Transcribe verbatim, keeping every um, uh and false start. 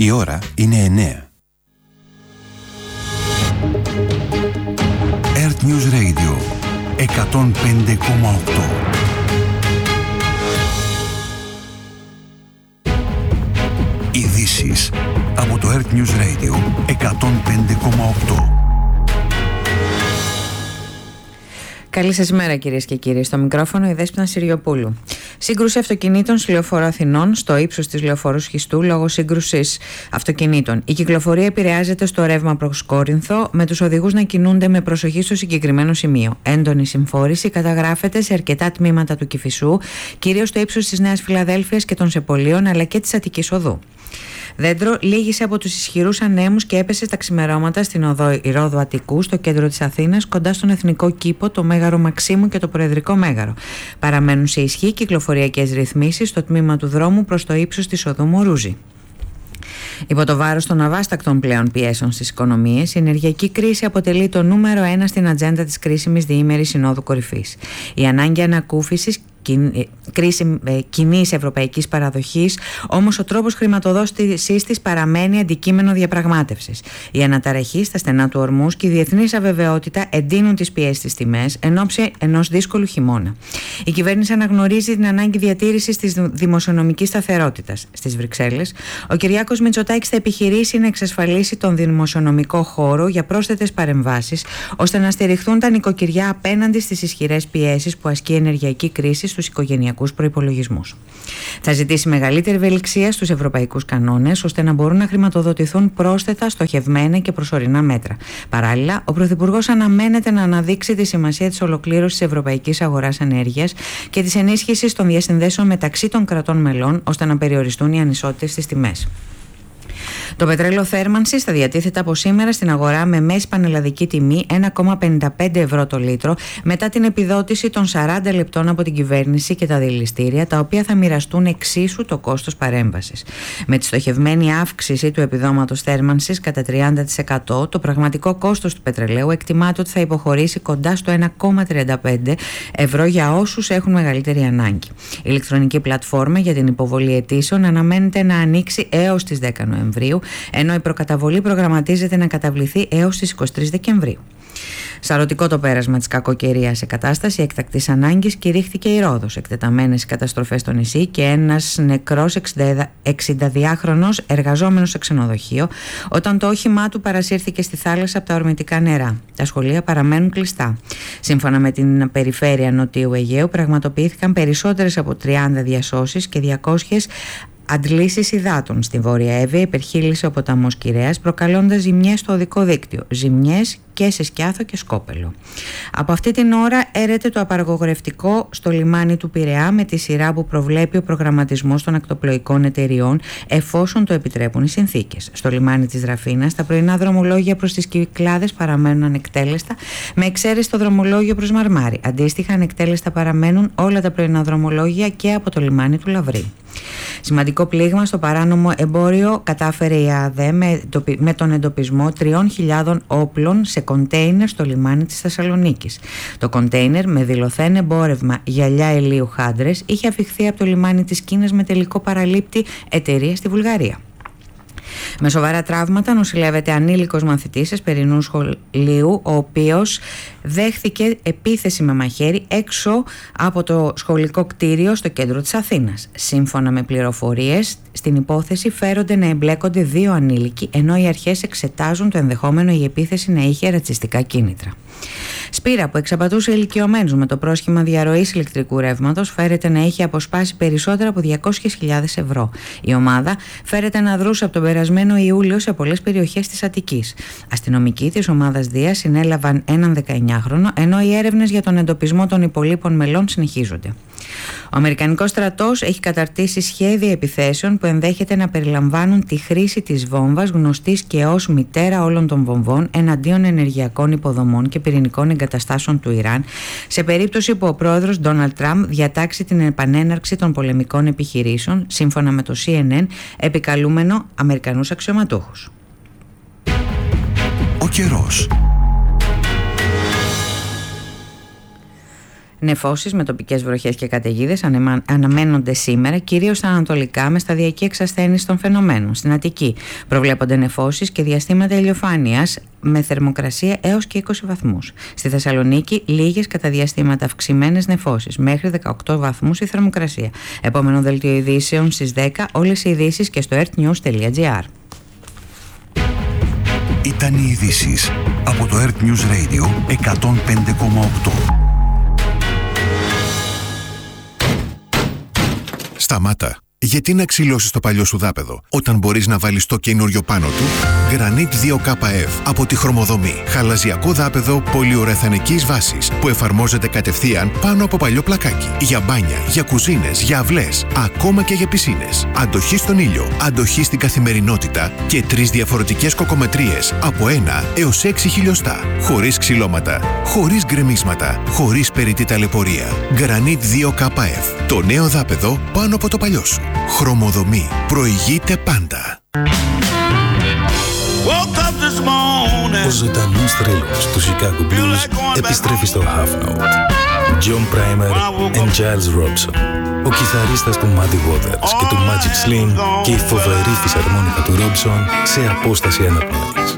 Η ώρα είναι εννέα. Earth News Radio εκατόν πέντε κόμμα οκτώ. Ειδήσεις από το Earth News Radio εκατόν πέντε κόμμα οκτώ. Καλή σας ημέρα, κυρίες και κύριοι. Στο μικρόφωνο η Δέσποινα Συριοπούλου. Σύγκρουση αυτοκινήτων στη λεωφόρο Αθηνών, στο ύψος της λεωφόρου Σχιστού, λόγω σύγκρουσης αυτοκινήτων. Η κυκλοφορία επηρεάζεται στο ρεύμα προς Κόρινθο, με τους οδηγούς να κινούνται με προσοχή στο συγκεκριμένο σημείο. Έντονη συμφόρηση καταγράφεται σε αρκετά τμήματα του Κηφισού, κυρίως στο ύψος της Νέας Φιλαδέλφειας και των Σεπολίων, αλλά και της Αττικής Οδού. Δέντρο λύγησε από τους ισχυρούς ανέμους και έπεσε στα ξημερώματα στην οδό Ηρώδου Αττικού, στο κέντρο της Αθήνας, κοντά στον Εθνικό Κήπο, το Μέγαρο Μαξίμου και το Προεδρικό Μέγαρο. Παραμένουν σε ισχύ κυκλοφοριακές ρυθμίσεις στο τμήμα του δρόμου προς το ύψος της οδού Μορούζη. Υπό το βάρος των αβάστακτων πλέον πιέσεων στις οικονομίες, η ενεργειακή κρίση αποτελεί το νούμερο ένα στην ατζέντα της κρίσιμης διήμερης Συνόδου Κορυφής. Η ανάγκη ανακούφισης κρίση κοινής ευρωπαϊκής παραδοχής, όμως ο τρόπος χρηματοδότησής της παραμένει αντικείμενο διαπραγμάτευσης. Η αναταραχή στα στενά του ορμούς και η διεθνής αβεβαιότητα εντείνουν τις πιέσεις στις τιμές εν ώψη ενός δύσκολου χειμώνα. Η κυβέρνηση αναγνωρίζει την ανάγκη διατήρησης της δημοσιονομικής σταθερότητας. Στις Βρυξέλλες, ο Κυριάκος Μητσοτάκης θα επιχειρήσει να εξασφαλίσει τον δημοσιονομικό χώρο για πρόσθετες παρεμβάσεις, ώστε να στηριχθούν τα νοικοκυριά απέναντι στις ισχυρές πιέσεις που ασκεί η ενεργειακή κρίση στους οικογενειακούς προϋπολογισμούς. Θα ζητήσει μεγαλύτερη ευελιξία στους ευρωπαϊκούς κανόνες, ώστε να μπορούν να χρηματοδοτηθούν πρόσθετα, στοχευμένα και προσωρινά μέτρα. Παράλληλα, ο Πρωθυπουργός αναμένεται να αναδείξει τη σημασία της ολοκλήρωσης της ευρωπαϊκής αγοράς ενέργειας και της ενίσχυσης των διασυνδέσεων μεταξύ των κρατών μελών, ώστε να περιοριστούν οι ανισότητες στις τιμές. Το πετρέλαιο θέρμανσης θα διατίθεται από σήμερα στην αγορά με μέση πανελλαδική τιμή ένα κόμμα πενήντα πέντε ευρώ το λίτρο, μετά την επιδότηση των σαράντα λεπτών από την κυβέρνηση και τα δηληστήρια, τα οποία θα μοιραστούν εξίσου το κόστος παρέμβασης. Με τη στοχευμένη αύξηση του επιδόματος θέρμανσης κατά τριάντα τοις εκατό, το πραγματικό κόστος του πετρελαίου εκτιμάται ότι θα υποχωρήσει κοντά στο ένα κόμμα τριάντα πέντε ευρώ για όσους έχουν μεγαλύτερη ανάγκη. Η ηλεκτρονική πλατφόρμα για την υποβολή αιτήσεων αναμένεται να ανοίξει έως τις δέκα Νοεμβρίου, ενώ η προκαταβολή προγραμματίζεται να καταβληθεί έως τις είκοσι τρεις Δεκεμβρίου. Σαρωτικό το πέρασμα της κακοκαιρίας σε κατάσταση έκτακτης ανάγκης κηρύχθηκε η Ρόδος, εκτεταμένες οι καταστροφές στο νησί και ένας νεκρός εξηνταδυάχρονος εργαζόμενος σε ξενοδοχείο, όταν το όχημά του παρασύρθηκε στη θάλασσα από τα ορμητικά νερά. Τα σχολεία παραμένουν κλειστά. Σύμφωνα με την περιφέρεια Νοτιού Αιγαίου, πραγματοποιήθηκαν περισσότερες από τριάντα διασώσεις και διακόσιες αντλήσεις υδάτων. Στη Βόρεια Εύβοια υπερχείλησε ο ποταμός Κυραιάς, προκαλώντας ζημιές στο οδικό δίκτυο. Ζημιές και σε Σκιάθο και Σκόπελο. Από αυτή την ώρα έρεται το απαργογορευτικό στο λιμάνι του Πειραιά, με τη σειρά που προβλέπει ο προγραμματισμός των ακτοπλοϊκών εταιριών, εφόσον το επιτρέπουν οι συνθήκες. Στο λιμάνι της Ραφίνας, τα πρωινά δρομολόγια προς τις Κυκλάδες παραμένουν ανεκτέλεστα, με εξαίρεση το δρομολόγιο προς Μαρμάρι. Αντίστοιχα, ανεκτέλεστα παραμένουν όλα τα πρωινά δρομολόγια και από το λιμάνι του Λαβρή. Σημαντικό πλήγμα στο παράνομο εμπόριο κατάφερε η ΑΔΕ με τον εντοπισμό τριών χιλιάδων όπλων σε κοντέινερ στο λιμάνι της Θεσσαλονίκης. Το κοντέινερ με δηλωθέν εμπόρευμα γυαλιά ηλίου Χάντρες είχε αφιχθεί από το λιμάνι της Κίνας με τελικό παραλήπτη εταιρεία στη Βουλγαρία. Με σοβαρά τραύματα νοσηλεύεται ανήλικος μαθητής Εσπερινού σχολείου, ο οποίος δέχθηκε επίθεση με μαχαίρι έξω από το σχολικό κτίριο στο κέντρο της Αθήνας. Σύμφωνα με πληροφορίες, στην υπόθεση φέρονται να εμπλέκονται δύο ανήλικοι, ενώ οι αρχές εξετάζουν το ενδεχόμενο η επίθεση να είχε ρατσιστικά κίνητρα. Σπύρα, που εξαπατούσε ηλικιωμένους με το πρόσχημα διαρροής ηλεκτρικού ρεύματος, φέρεται να έχει αποσπάσει περισσότερα από διακόσιες χιλιάδες ευρώ. Η ομάδα φέρεται να δρούσε από τον περασμένο Ιούλιο σε πολλές περιοχές της Αττικής. Αστυνομικοί της ομάδας Δία συνέλαβαν έναν δεκαεννιάχρονο, ενώ οι έρευνες για τον εντοπισμό των υπολείπων μελών συνεχίζονται. Ο Αμερικανικός στρατός έχει καταρτήσει σχέδια επιθέσεων που ενδέχεται να περιλαμβάνουν τη χρήση της βόμβας, γνωστής και ως μητέρα όλων των βομβών, εναντίον ενεργειακών υποδομών και πυρηνικών εγκαταστάσεων του Ιράν, σε περίπτωση που ο πρόεδρος Ντόναλντ Τραμπ διατάξει την επανέναρξη των πολεμικών επιχειρήσεων, σύμφωνα με το σι εν εν, επικαλούμενο Αμερικανούς αξιωματούχους. Ο καιρός. Νεφώσεις με τοπικές βροχές και καταιγίδες αναμένονται σήμερα, κυρίως στα ανατολικά, με σταδιακή εξασθένιση των φαινομένων. Στην Αττική προβλέπονται νεφώσεις και διαστήματα ηλιοφάνειας με θερμοκρασία έως και είκοσι βαθμούς. Στη Θεσσαλονίκη λίγες κατά διαστήματα αυξημένες νεφώσεις, μέχρι δεκαοκτώ βαθμούς η θερμοκρασία. Επόμενο δελτίο ειδήσεων στις δέκα, όλες οι ειδήσεις και στο ερτ νιους τελεία τζι άρ. Ήταν οι ειδήσεις από το Earth News Radio εκατόν πέντε κόμμα οκτώ. Σταμάτα. Γιατί να ξυλώσεις το παλιό σου δάπεδο όταν μπορείς να βάλεις το καινούριο πάνω του? Granit δύο κέι εφ από τη Χρωμοδομή. Χαλαζιακό δάπεδο πολυουρεθανικής βάσης που εφαρμόζεται κατευθείαν πάνω από παλιό πλακάκι. Για μπάνια, για κουζίνες, για αυλές, ακόμα και για πισίνες. Αντοχή στον ήλιο, αντοχή στην καθημερινότητα και τρεις διαφορετικές κοκομετρίες από ένα έως έξι χιλιοστά. Χωρίς ξυλώματα, χωρίς γκρεμίσματα, χωρίς περιττή ταλαιπωρία. Granit δύο κέι εφ. Το νέο δάπεδο πάνω από το παλιό σου. Χρωμοδομή. Προηγείται πάντα. Ο ζωντανός θρύλος του Chicago Blues επιστρέφει στο Half Note. John Primer and Giles Robson. Ο κιθαρίστας του Muddy Waters και του Magic Slim και η φοβερή φυσαρμόνικα του Robson σε απόσταση αναπνοής.